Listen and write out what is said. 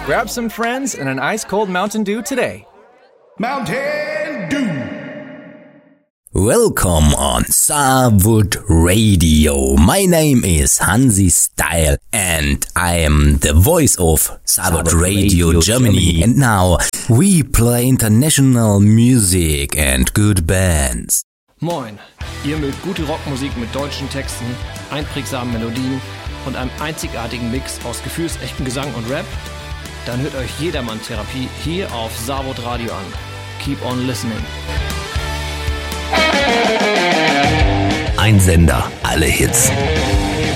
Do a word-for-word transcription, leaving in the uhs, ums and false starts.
Grab some friends and an ice-cold Mountain Dew today. Mountain Dew! Welcome on Starwood Radio. My name is Hansi Style and I am the voice of Starwood Radio, Radio Germany. Germany. And now we play international music and good bands. Moin, ihr mögt gute Rockmusik mit deutschen Texten, einprägsamen Melodien und einem einzigartigen Mix aus gefühlsechtem Gesang und Rap? Dann hört euch Jedermann-Therapie hier auf Starwood Radio an. Keep on listening. Ein Sender, alle Hits.